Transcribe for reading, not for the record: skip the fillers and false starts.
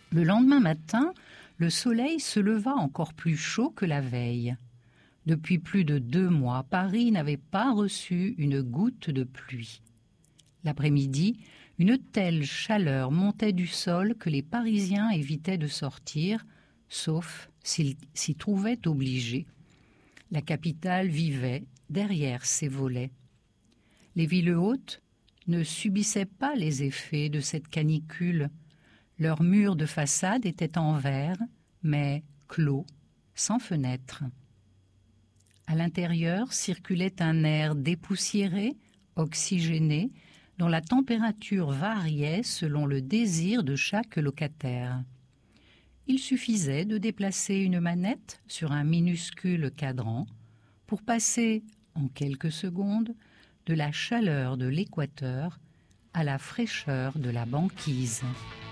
Le lendemain matin, le soleil se leva encore plus chaud que la veille. Depuis plus de 2 mois, Paris n'avait pas reçu une goutte de pluie. L'après-midi, une telle chaleur montait du sol que les Parisiens évitaient de sortir, sauf s'ils s'y trouvaient obligés. La capitale vivait derrière ses volets. Les villes hautes ne subissaient pas les effets de cette canicule. Leurs murs de façade étaient en verre, mais clos, sans fenêtres. À l'intérieur circulait un air dépoussiéré, oxygéné, dont la température variait selon le désir de chaque locataire. Il suffisait de déplacer une manette sur un minuscule cadran pour passer, en quelques secondes, de la chaleur de l'équateur à la fraîcheur de la banquise.